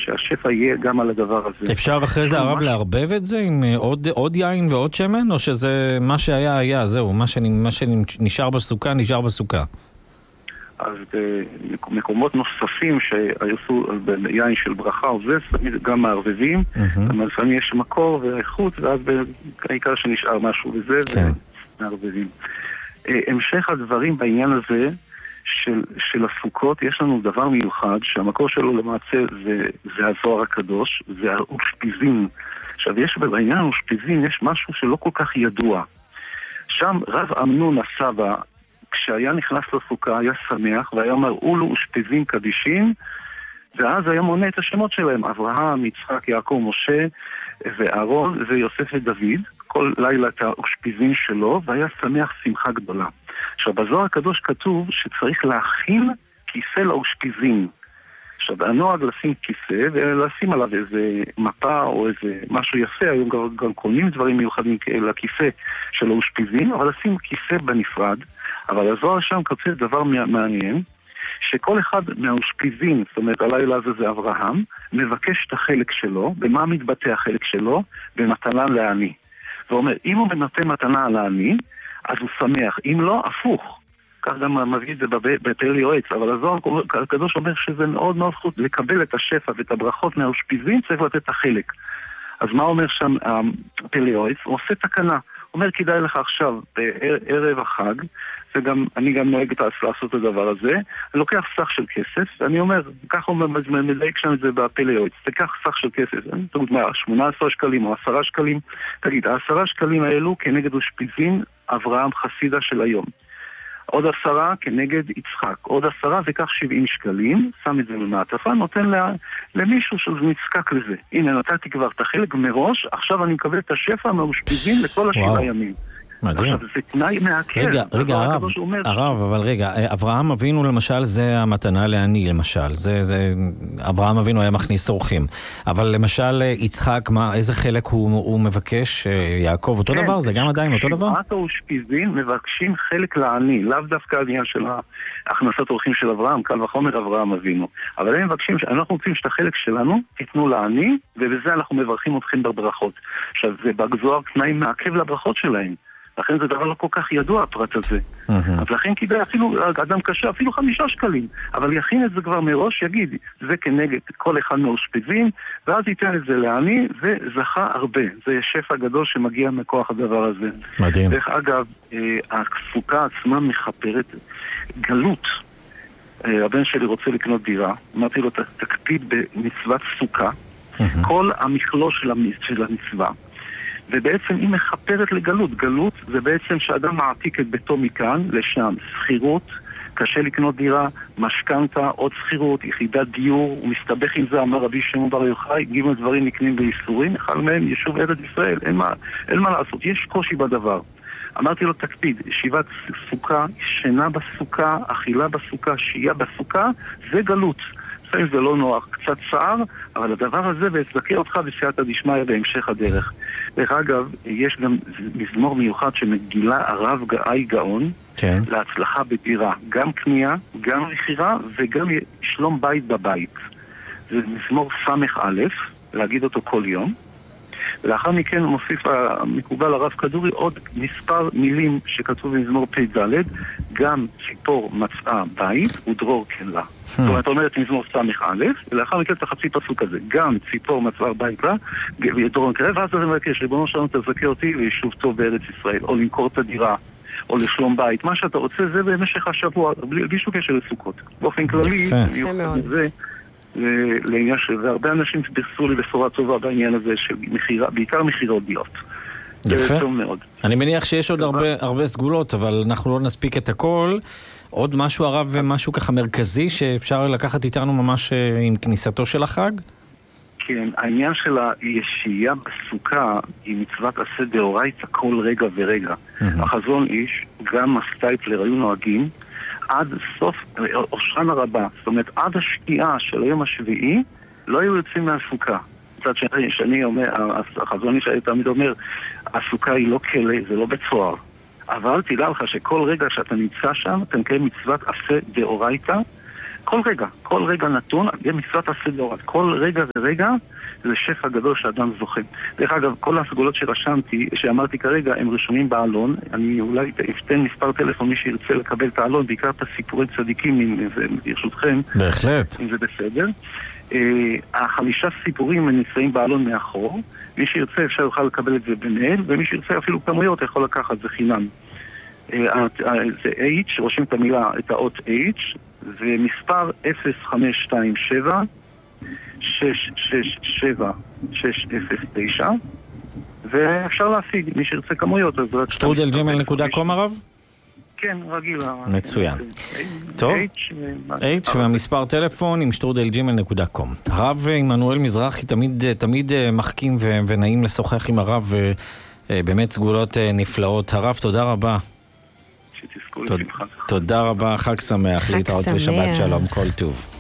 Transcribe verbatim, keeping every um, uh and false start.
שהשפע יהיה גם על הדבר הזה. אפשר אחרי זה הרב לערבב את זה עם עוד, עוד יין ועוד שמן, או שזה מה שהיה היה, זהו, מה שנשאר בסוכה, נשאר בסוכה? אז במקומות נוספים שהיו יין של ברכה או זה, גם מערבבים, אבל לפעמים יש מקור ואיכות, ואז בעיקר שנשאר משהו וזה, ומערבבים. המשך הדברים בעניין הזה של, של הסוכות, יש לנו דבר מיוחד, שהמקור שלו למעשה זה, זה הזוהר הקדוש, זה האושפיזין. עכשיו, יש בעניין האושפיזין, יש משהו שלא כל כך ידוע. שם רב אמנון הסבא, כשהיה נכנס לסוכה, היה שמח, והיה אומר, אולו אושפיזין קדישים, ואז היה מונה את השמות שלהם, אברהם, יצחק, יעקב, משה, ואהרון, ויוסף ודוד, כל לילה את האושפיזין שלו, והיה שמח שמחה גדולה. עכשיו, בזוהר הקדוש כתוב שצריך להכין כיסא לאושפיזין. עכשיו, הנוהג לשים כיסא, ולשים עליו איזה מפה או איזה משהו יפה, היום גם, גם קונים דברים מיוחדים לכיסא של האושפיזין, אבל לשים כיסא בנפרד. אבל הזוהר שם כתוב דבר מעניין, שכל אחד מהאושפיזין, זאת אומרת, הלילה הזה זה אברהם, מבקש את החלק שלו, במה מתבטא החלק שלו? במתנה לעני. ואומר, אם הוא מנתן מתנה לעני, אז הוא שמח. אם לא, הפוך. כך גם מביא את זה בפרל יועץ. אבל הזוהר הקדוש אומר שזה מאוד מאוד חוץ, לקבל את השפע ואת הברכות מהאושפיזין, צריך לתת את החלק. אז מה אומר שם הפרל יועץ? הוא עושה תקנה. הוא אומר, כדאי לך עכשיו, בערב החג, וגם, אני גם נוהג לעשות את הדבר הזה, אני לוקח סך של כסף, ואני אומר, ככה הוא מדייק שם את זה בפלאויץ, תיקח סך של כסף, זאת אומרת, שמונה עשרה שקלים או עשרה שקלים, תגיד, העשרה שקלים האלו כנגד אושפיזין אברהם חסידה של היום. עוד עשרה כנגד יצחק, עוד עשרה וכך שבעים שקלים, שם את זה במעטפה, נותן לה, למישהו שזה נצקק לזה. הנה, נתתי כבר את החלק מראש, עכשיו אני מקבל את השפע מהאושפיזין לכל השבעה ימים. מדהים. עכשיו, זה תנאי מעקר. רגע, רגע, הרב, הרב, אבל רגע, אברהם אבינו למשל זה המתנה לעני למשל, זה, זה, אברהם אבינו היה מכניס אורחים, אבל למשל יצחק, מה, איזה חלק הוא, הוא מבקש, יעקב, אותו דבר? זה גם עדיין אותו דבר? שבעת האושפיזין מבקשים חלק לעני, לאו דווקא העניין של הכנסת אורחים של אברהם, קל וחומר אברהם אבינו, אבל הם מבקשים, אנחנו רוצים שאת החלק שלנו תיתנו לעני, ובזה אנחנו מברכים אתכם בברכות. עכשיו, זה בגזור תנאי מעכב לברכות שלהם. לכן זה דבר לא כל כך ידוע הפרט הזה. אז לכן כדאי אפילו, אדם קשה, אפילו חמישה שקלים, אבל יכין את זה כבר מראש, יגיד, זה כנגד כל אחד מהאושפיזין, ואז ייתן את זה לעני, וזכה הרבה. זה שפע גדול שמגיע מכוח הדבר הזה. מדהים. דרך אגב, הסוכה עצמה מחפרת גלות. הבן שלי רוצה לקנות דירה, אמרתי לו, תקפיד במצוות סוכה, כל המכלול של המצווה. ובעצם היא מחפרת לגלות. גלות זה בעצם שאדם מעתיק את ביתו מכאן לשם. סחירות, קשה לקנות דירה, משכנתה, עוד סחירות, יחידת דיור, הוא מסתבך עם זה, אמר רבי שמעון בר יוחאי, גימל דברים נקנים באיסורים, אחד מהם יישוב ארץ ישראל, אין מה, אין מה לעשות, יש קושי בדבר. אמרתי לו, תקפיד, ישיבת סוכה, שינה בסוכה, אכילה בסוכה, שהייה בסוכה, זה גלות. לפעמים זה לא נוח, קצת צער, אבל הדבר הזה והצדקה אותך בסייעתא דשמיא בהמשך הדרך. דרך אגב, יש גם מזמור מיוחד שמגילה הרב גאי גאון, כן. להצלחה בדירה, גם קנייה, גם מכירה וגם שלום בית בבית. זה מזמור סמך א', להגיד אותו כל יום. ולאחר מכן מוסיף המקובל הרב כדורי עוד מספר מילים שכתוב במזמור פ' ד', גם ציפור מצאה בית ודרור כן לה. זאת אומרת, אומרת מזמור סמך א', ולאחר מכן את החצי פסוק הזה, גם ציפור מצאה בית לה ודרור כן לה, ואז זה מבקש, ריבונו שלנו תזכה אותי ליישוב טוב בארץ ישראל, או למכור את הדירה, או לשלום בית, מה שאתה רוצה זה במשך השבוע, בלי שום קשר לסוכות. באופן כללי, זה לעניין של הרבה אנשים תפסו לי בשורה טובה בעניין הזה של מחירה, בעיקר מחירות דירות. יפה. אני מניח שיש עוד הרבה, הרבה סגולות, אבל אנחנו לא נספיק את הכל. עוד משהו הרב ומשהו ככה מרכזי שאפשר לקחת איתנו ממש עם כניסתו של החג? כן, העניין של הישייה בסוכה היא מצוות עשה דאורייתא כל רגע ורגע. החזון איש, גם הסטייפלר היו נוהגים עד סוף, אושרן הרבה, זאת אומרת עד השקיעה של היום השביעי לא היו יוצאים מהסוכה. מצד שני, שאני אומר, החזון איש תמיד אומר, הסוכה היא לא כלא, זה לא בית סוהר. אבל תדע לך שכל רגע שאתה נמצא שם, אתה מקיים מצוות עשה דאורייתא, כל רגע, כל רגע נתון, במצוות הסגורת, כל רגע ורגע זה שפע גדול שאדם זוכה. דרך אגב, כל הסגולות שרשמתי, שאמרתי כרגע, הם רשומים בעלון. אני אולי אתן מספר טלפון מי שירצה לקבל את העלון, בעיקר את הסיפורי צדיקים, אם זה ברשותכם. בהחלט. אם זה בסדר. Uh, החמישה סיפורים נמצאים בעלון מאחור. מי שירצה אפשר יוכל לקבל את זה במייל, ומי שירצה אפילו כמויות יכול לקחת, זה חינם. Uh, uh, זה H, רושם את המילה, את האות H, זה מספר אפס חמש שתיים שבע שש שש שבע שש אפס תשע, ואפשר להשיג, מי שירצה כמויות. שטרודל ג'ימייל נקודה קום הרב? כן, רגיל. מצוין. טוב, H והמספר טלפון עם שטרודל ג'ימייל נקודה קום. הרב עמנואל מזרחי תמיד מחכים ונעים לשוחח עם הרב, באמת סגולות נפלאות. הרב, תודה רבה. שתזכו לשמחה. תודה רבה, חג שמח, להתראות ושבת שלום, כל טוב.